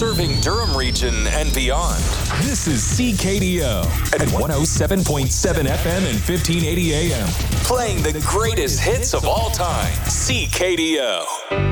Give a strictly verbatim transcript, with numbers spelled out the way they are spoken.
serving Durham region and beyond. This is C K D O at one oh seven point seven F M and fifteen eighty A M. Playing the greatest hits of all time. C K D O.